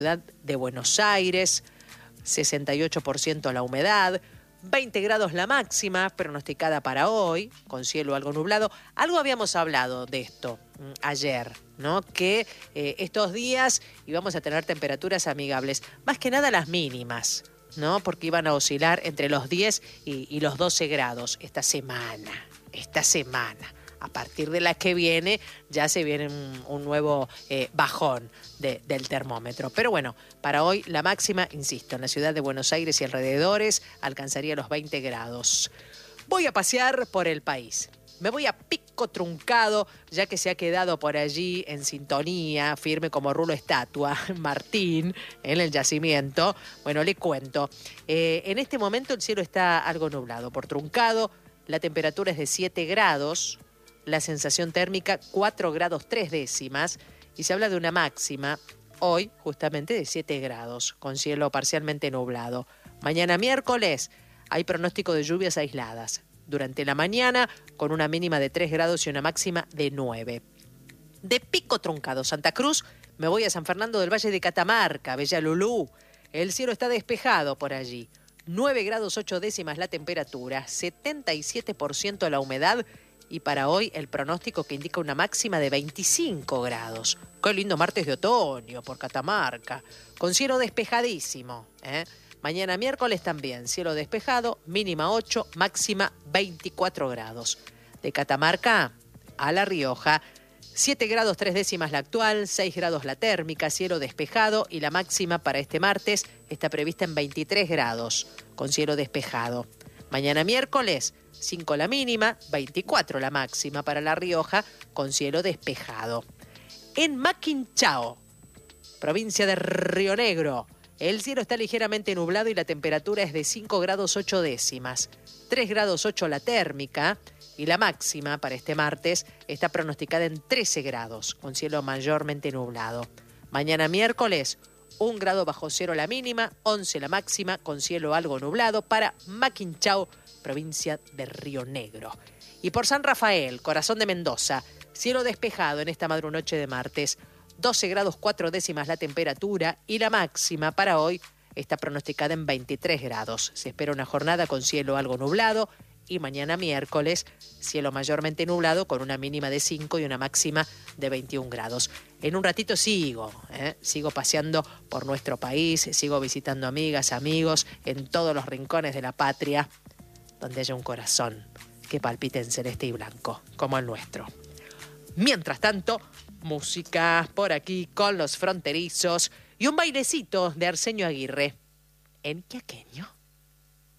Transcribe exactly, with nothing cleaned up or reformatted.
Ciudad de Buenos Aires, sesenta y ocho por ciento la humedad, veinte grados la máxima pronosticada para hoy, con cielo algo nublado. Algo habíamos hablado de esto mm, ayer, ¿no? Que eh, estos días íbamos a tener temperaturas amigables, más que nada las mínimas, ¿no? Porque iban a oscilar entre los diez y, y los doce grados esta semana, esta semana. A partir de la que viene ya se viene un, un nuevo eh, bajón de, del termómetro. Pero bueno, para hoy la máxima, insisto, en la ciudad de Buenos Aires y alrededores alcanzaría los veinte grados. Voy a pasear por el país. Me voy a Pico Truncado, ya que se ha quedado por allí en sintonía, firme como rulo estatua, Martín, en el yacimiento. Bueno, le cuento. Eh, en este momento el cielo está algo nublado por Truncado. La temperatura es de siete grados. La sensación térmica cuatro grados tres décimas y se habla de una máxima hoy justamente de siete grados con cielo parcialmente nublado. Mañana miércoles hay pronóstico de lluvias aisladas durante la mañana con una mínima de tres grados y una máxima de nueve. De Pico Truncado, Santa Cruz, me voy a San Fernando del Valle de Catamarca, Bella Lulú. El cielo está despejado por allí. nueve grados ocho décimas la temperatura, setenta y siete por ciento la humedad. Y para hoy el pronóstico que indica una máxima de veinticinco grados. Qué lindo martes de otoño por Catamarca, con cielo despejadísimo. ¿eh? Mañana miércoles también, cielo despejado, mínima ocho, máxima veinticuatro grados. De Catamarca a La Rioja, siete grados tres décimas la actual, seis grados la térmica, cielo despejado y la máxima para este martes está prevista en veintitrés grados, con cielo despejado. Mañana miércoles, cinco la mínima, veinticuatro la máxima para La Rioja, con cielo despejado. En Maquinchao, provincia de Río Negro, el cielo está ligeramente nublado y la temperatura es de cinco grados ocho décimas, tres grados ocho la térmica y la máxima para este martes está pronosticada en trece grados, con cielo mayormente nublado. Mañana miércoles, un grado bajo cero la mínima, once la máxima, con cielo algo nublado para Maquinchao, provincia de Río Negro. Y por San Rafael, corazón de Mendoza, cielo despejado en esta madrunoche de martes, doce grados cuatro décimas la temperatura y la máxima para hoy está pronosticada en veintitrés grados. Se espera una jornada con cielo algo nublado y mañana miércoles, cielo mayormente nublado con una mínima de cinco y una máxima de veintiún grados. En un ratito sigo, ¿eh? sigo paseando por nuestro país, sigo visitando amigas, amigos en todos los rincones de la patria, donde haya un corazón que palpite en celeste y blanco, como el nuestro. Mientras tanto, música por aquí con Los Fronterizos y un bailecito de Arsenio Aguirre en Quiaqueño.